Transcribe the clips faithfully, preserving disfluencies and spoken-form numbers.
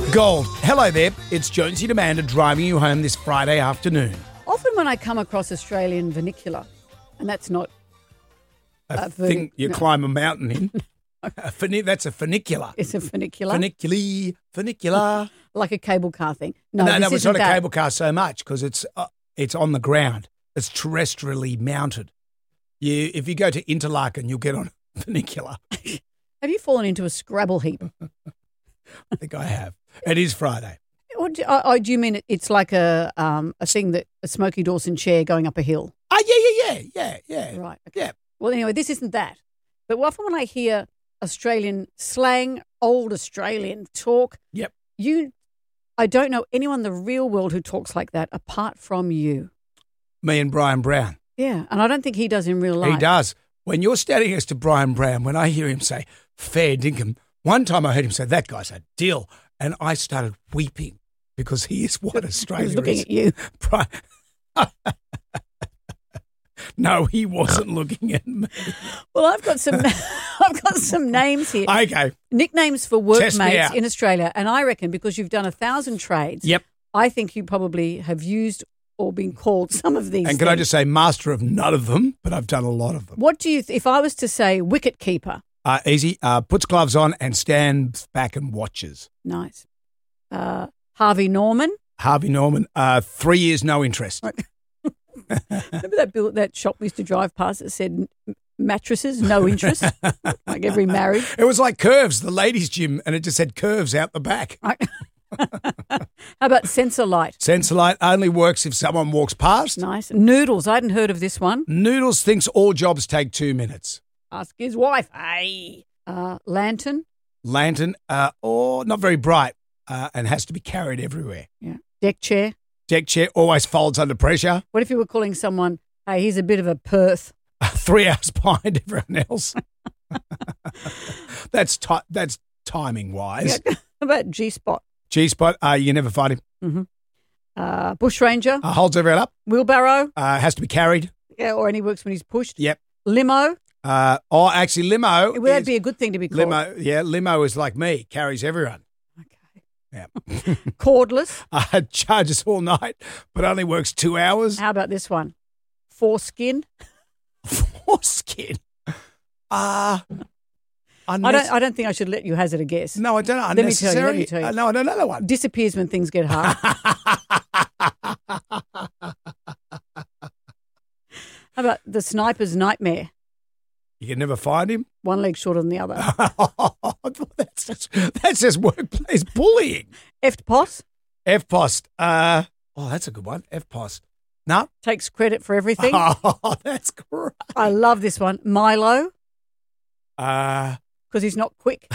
Gold. Hello there. It's Jonesy and Amanda driving you home this Friday afternoon. Often when I come across Australian vernacular, and that's not A a thing verni- you no. climb a mountain in. A funi- that's a funicular. It's a funicular, Funiculi, funicular. like a cable car thing. No, no, this no, it's isn't not a that. cable car so much because it's uh, it's on the ground. It's terrestrially mounted. You, if you go to Interlaken, you'll get on a funicular. Have you fallen into a Scrabble heap? I think I have. It is Friday. Or do, oh, oh, do you mean it, it's like a um, a thing that a Smokey Dawson chair going up a hill? Oh, yeah, yeah, yeah, yeah, yeah. Right. Okay. Yeah. Well, anyway, this isn't that. But often when I hear Australian slang, old Australian talk, Yep. you, I don't know anyone in the real world who talks like that apart from you. Me and Brian Brown. Yeah, and I don't think he does in real life. He does. When you're standing next to Brian Brown, when I hear him say, fair dinkum, one time I heard him say, that guy's a dill. And I started weeping because he is what Australia He was looking is. at you. Brian. No, he wasn't looking at me. Well, I've got some, I've got some names here, Okay. nicknames for Test me workmates out. in Australia, and I reckon because you've done a thousand trades, Yep. I think you probably have used or been called some of these. And can I things. just say, master of none of them, but I've done a lot of them. What do you? Th- if I was to say wicket keeper, Uh, easy. Uh, puts gloves on and stands back and watches. nice. Uh, Harvey Norman. Harvey Norman, uh, three years, no interest. Remember that bill, that shop we used to drive past that said "M- mattresses, no interest, like every marriage. It was like Curves, the ladies' gym, and it just said Curves out the back. How about sensor light? Sensorlight only works if someone walks past. Nice. Noodles. I hadn't heard of this one. Noodles thinks all jobs take two minutes. Ask his wife. Hey. Uh, lantern. Lantern, uh, or not very bright, uh, and has to be carried everywhere. Yeah. Deck chair. Deck chair always folds under pressure. What if you were calling someone, hey, he's a bit of a Perth? Three hours behind everyone else. that's ti- that's timing wise. How about G-spot? G spot, uh, you never find him. Mm-hmm. Uh, bushranger. Uh, holds everyone up. Wheelbarrow. Uh, has to be carried. Yeah, or only works when he's pushed. Yep. Limo. Uh, oh, actually, limo. Well, that'd is- be a good thing to be called. limo. Yeah, limo is like me, carries everyone. Okay. Yeah. Cordless. Uh, charges all night, but only works two hours. How about this one? Foreskin. Foreskin. Ah. I don't. I don't think I should let you hazard a guess. No, I don't know. Let me tell you, let Unnecessary. me tell you. Uh, no, I don't know that one. Disappears when things get hard. How about the sniper's nightmare? You can never find him. One leg shorter than the other. that's just that's just workplace bullying. F-P-O-S F post. Uh, oh, that's a good one. F post. No. takes credit for everything. Oh, that's great. I love this one. Milo, Uh, because he's not quick.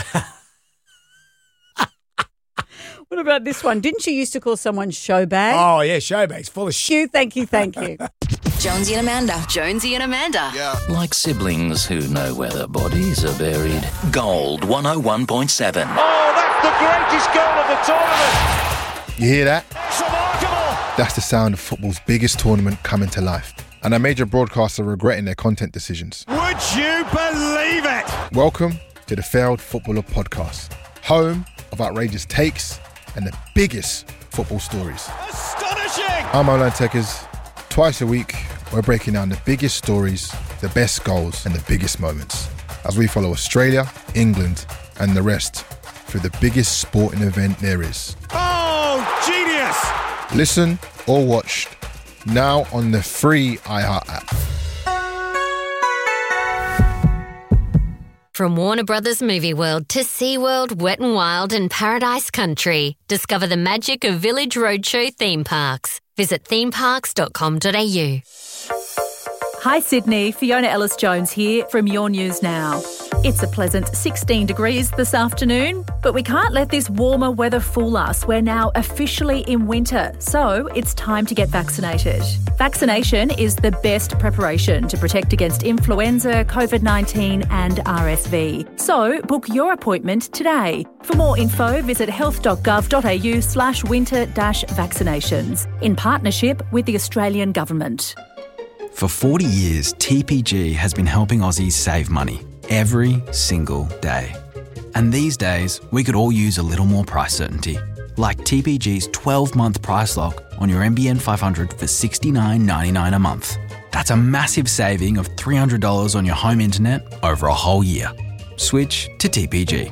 What about this one? Didn't you used to call someone showbag? oh yeah, showbags full of shit. Thank you, thank you, thank you. Jonesy and Amanda. Jonesy and Amanda. Like siblings who know where their bodies are buried. Gold one oh one point seven. Oh, that's the greatest goal of the tournament. You hear that? It's remarkable. That's the sound of football's biggest tournament coming to life. And our major broadcasts are regretting their content decisions. Would you believe it? Welcome to the Failed Footballer Podcast, home of outrageous takes and the biggest football stories. Astonishing. I'm Olan Tekers. Twice a week, we're breaking down the biggest stories, the best goals, and the biggest moments as we follow Australia, England, and the rest through the biggest sporting event there is. Oh, genius. Listen or watch now on the free iHeart app. From Warner Brothers Movie World to SeaWorld, Wet n Wild and Paradise Country. Discover the magic of Village Roadshow theme parks. Visit theme parks dot com dot a u. Hi Sydney, Fiona Ellis-Jones here from Your News Now. It's a pleasant sixteen degrees this afternoon, but we can't let this warmer weather fool us. We're now officially in winter, so it's time to get vaccinated. Vaccination is the best preparation to protect against influenza, COVID nineteen and R S V. So book your appointment today. For more info, visit health dot gov dot a u slash winter dash vaccinations in partnership with the Australian Government. For forty years, T P G has been helping Aussies save money every single day. And these days, we could all use a little more price certainty. like T P G's twelve-month price lock on your N B N five hundred for sixty-nine dollars ninety-nine a month. That's a massive saving of three hundred dollars on your home internet over a whole year. Switch to T P G.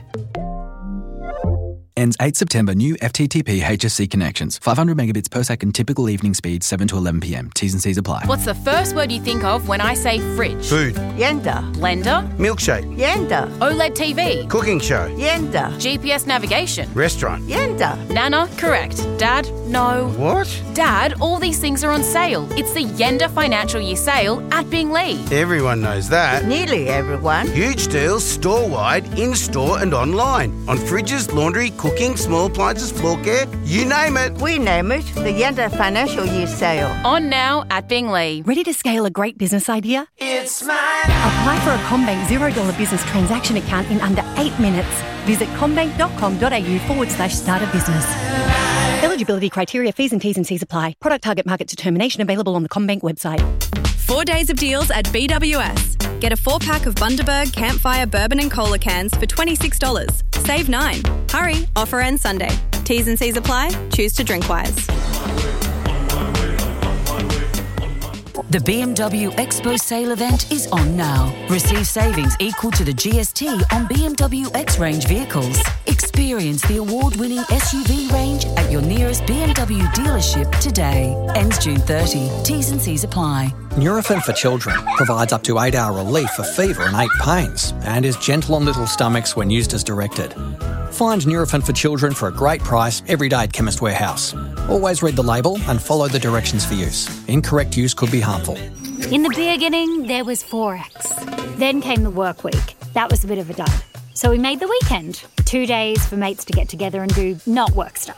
Ends eighth September. New F T T P H S C connections. five hundred megabits per second. Typical evening speed seven to eleven p m. T's and C's apply. What's the first word you think of when I say fridge? Food. Yenda. Blender. Milkshake. Yenda. OLED T V. Cooking show. Yenda. G P S navigation. Restaurant. Yenda. Nana, correct. Dad, no. What? Dad, all these things are on sale. It's the Yenda Financial Year Sale at Binglee. Everyone knows that. Nearly everyone. Huge deals store-wide, in-store and online. On fridges, laundry, cooking, small appliances, floor care, you name it. We name it the Yenda Financial Year Sale. On now at Binglee. Ready to scale a great business idea? It's mine. Apply for a CommBank zero dollar business transaction account in under eight minutes. Visit commbank.com.au forward slash start a business. Eligibility criteria, fees and T's and C's apply. Product target market determination available on the CommBank website. Four days of deals at B W S. Get a four-pack of Bundaberg Campfire Bourbon and Cola cans for twenty-six dollars. Save nine. Hurry, offer ends Sunday. T's and C's apply. Choose to drink wise. The B M W Expo sale event is on now. Receive savings equal to the G S T on B M W X-Range vehicles. Experience the award-winning S U V range at your nearest B M W dealership today. Ends June thirtieth. T's and C's apply. Nurofen for Children provides up to eight hour relief for fever and ache pains and is gentle on little stomachs when used as directed. Find Nurofen for Children for a great price every day at Chemist Warehouse. Always read the label and follow the directions for use. Incorrect use could be harmful. In the beginning, there was Forex. Then came the work week. That was a bit of a dud. So we made the weekend. Two days for mates to get together and do not work stuff.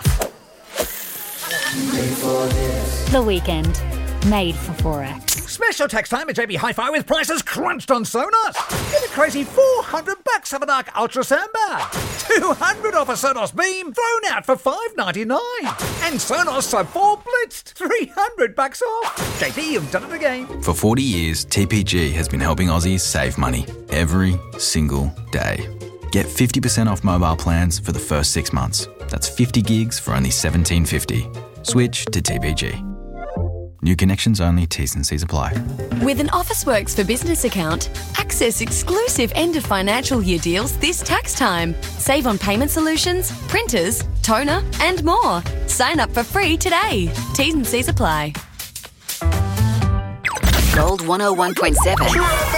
The weekend. Made for Forex. Special tax time at J B Hi-Fi with prices crunched on Sonos. Get a crazy four hundred bucks of a dark Ultra Soundbar. two hundred off a Sonos Beam thrown out for five ninety-nine. And Sonos Sub four blitzed three hundred bucks off. J B, you've done it again. For forty years, T P G has been helping Aussies save money every single day. Get fifty percent off mobile plans for the first six months. That's fifty gigs for only seventeen fifty. Switch to T P G. New connections only, T's and C's apply. With an Officeworks for Business account, access exclusive end of financial year deals this tax time. Save on payment solutions, printers, toner, and more. Sign up for free today. T's and C's apply. Gold one oh one point seven.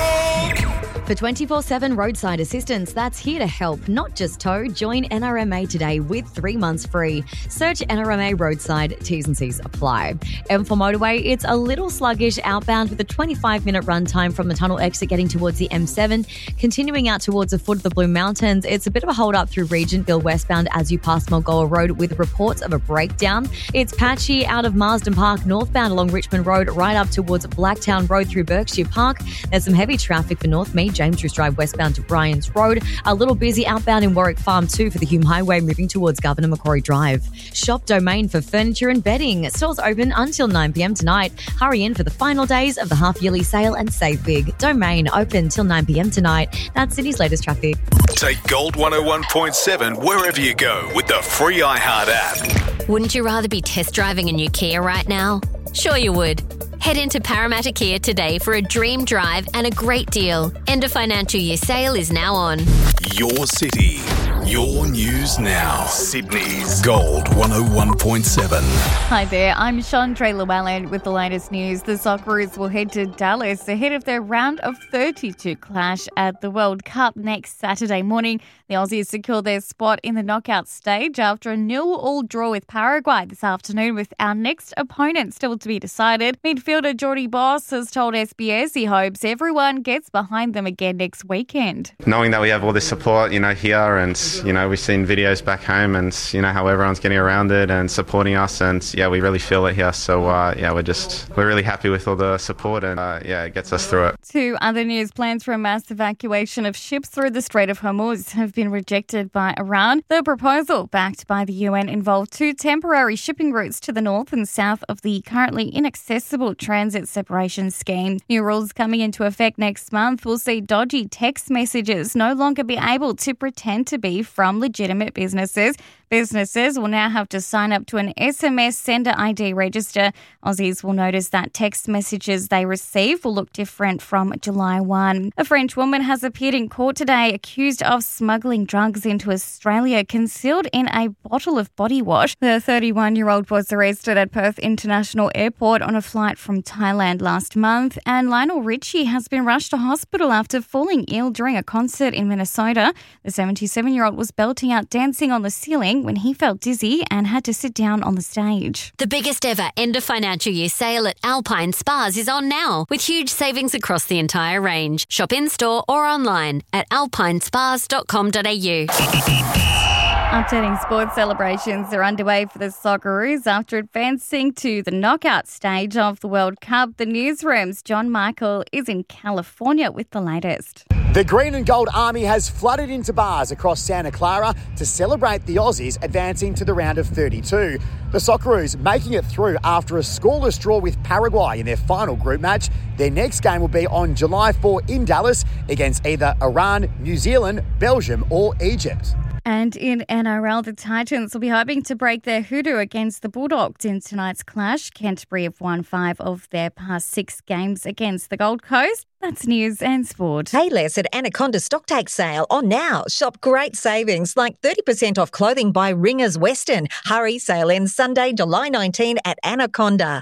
For twenty-four seven roadside assistance that's here to help, not just tow, join N R M A today with three months free. Search N R M A roadside, T's and C's apply. M four motorway, it's a little sluggish outbound with a twenty-five minute run time from the tunnel exit getting towards the M seven. Continuing out towards the foot of the Blue Mountains, it's a bit of a hold up through Regentville westbound as you pass Mulgoa Road with reports of a breakdown. It's patchy out of Marsden Park northbound along Richmond Road right up towards Blacktown Road through Berkshire Park. There's some heavy traffic for North Mead James Roos Drive westbound to Bryans Road. A little busy outbound in Warwick Farm too for the Hume Highway moving towards Governor Macquarie Drive. Shop Domain for furniture and bedding. Stores open until nine p m tonight. Hurry in for the final days of the half-yearly sale and save big. Domain open till nine p m tonight. That's Sydney's latest traffic. Take Gold one oh one point seven wherever you go with the free iHeart app. Wouldn't you rather be test driving a new Kia right now? Sure you would. Head into Parramatta Kia today for a dream drive and a great deal. End of financial year sale is now on. Your city, your news now. Sydney's Gold one oh one point seven. Hi there, I'm Chandra Llewellyn with the latest news. The Socceroos will head to Dallas ahead of their round of thirty-two clash at the World Cup next Saturday morning. The Aussies secure their spot in the knockout stage after a nil-all draw with Paraguay this afternoon, with our next opponent still to be decided. Midfielder Jordy Boss has told S B S he hopes everyone gets behind them again next weekend. Knowing that we have all this support, you know, here, and, you know, we've seen videos back home and, you know, how everyone's getting around it and supporting us, and, yeah, we really feel it here. So, uh, yeah, we're just, we're really happy with all the support, and, uh, yeah, it gets us through it. Two other news: plans for a mass evacuation of ships through the Strait of Hormuz have been rejected by Iran. The proposal, backed by the U N, involved two temporary shipping routes to the north and south of the currently inaccessible transit separation scheme. New rules coming into effect next month will see dodgy text messages no longer be able to pretend to be from legitimate businesses, Businesses will now have to sign up to an S M S sender I D register. Aussies will notice that text messages they receive will look different from July first. A French woman has appeared in court today accused of smuggling drugs into Australia concealed in a bottle of body wash. The thirty-one-year-old was arrested at Perth International Airport on a flight from Thailand last month, and Lionel Richie has been rushed to hospital after falling ill during a concert in Minnesota. The seventy-seven-year-old was belting out Dancing on the Ceiling when he felt dizzy and had to sit down on the stage. The biggest ever end of financial year sale at Alpine Spas is on now, with huge savings across the entire range. Shop in-store or online at alpine spas dot com dot a u. Updating sports celebrations are underway for the Socceroos after advancing to the knockout stage of the World Cup. The newsroom's John Michael is in California with the latest. The Green and Gold Army has flooded into bars across Santa Clara to celebrate the Aussies advancing to the round of thirty-two. The Socceroos making it through after a scoreless draw with Paraguay in their final group match. Their next game will be on July fourth in Dallas against either Iran, New Zealand, Belgium or Egypt. And in N R L, the Titans will be hoping to break their hoodoo against the Bulldogs in tonight's clash. Canterbury have won five of their past six games against the Gold Coast. That's news and sport. Payless at Anaconda Stocktake sale on now. Shop great savings like thirty percent off clothing by Ringers Western. Hurry, sale ends Sunday, July nineteenth at Anaconda.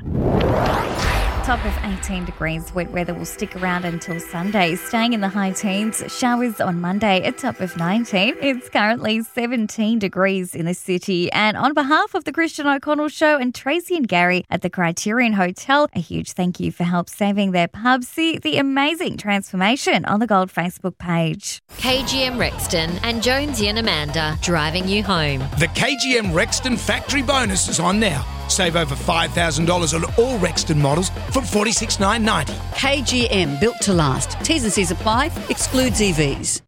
Top of eighteen degrees. Wet weather will stick around until Sunday, staying in the high teens. Showers on Monday, a top of nineteen. It's currently seventeen degrees in the city. And on behalf of the Christian O'Connell Show and Tracy and Gary at the Criterion Hotel, a huge thank you for help saving their pub. See the amazing transformation on the Gold Facebook page. K G M Rexton and Jonesy and Amanda driving you home. The K G M Rexton factory bonus is on now. Save over five thousand dollars on all Rexton models from forty-six thousand nine hundred ninety dollars. K G M, built to last. T's and C's apply. Excludes E Vs.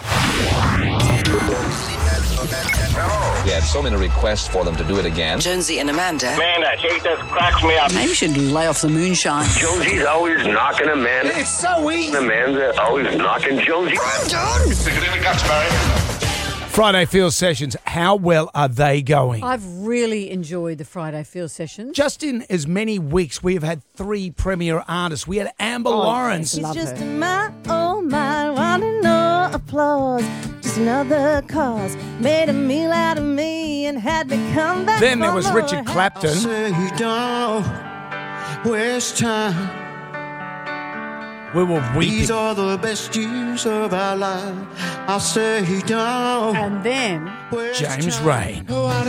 We had so many requests for them to do it again. Jonesy and Amanda. Man, that shit just cracks me up. Maybe you should lay off the moonshine. Jonesy's always knocking Amanda. It's so easy. Amanda always knocking Jonesy. I'm done. Stick it in the guts, Barry. Friday Field Sessions, how well are they going? I've really enjoyed the Friday Field Sessions. Just in as many weeks, we have had three premier artists. We had Amber Oh, Lawrence. yes, love Just her. my, oh my, wanting no applause. Just another cause. Made a meal out of me and had to come back. Then there for was more. Richard Clapton. I'll say you don't waste time. We were weeping. These are the best years of our life. I'll say you don't. And then James Rain.